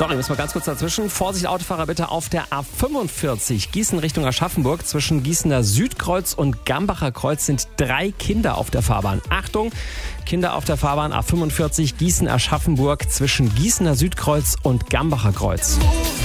Sorry, müssen wir ganz kurz dazwischen. Vorsicht, Autofahrer bitte auf der A45 Gießen Richtung Aschaffenburg. Zwischen Gießener Südkreuz und Gambacher Kreuz sind 3 Kinder auf der Fahrbahn. Achtung, Kinder auf der Fahrbahn A45 Gießen-Aschaffenburg zwischen Gießener Südkreuz und Gambacher Kreuz.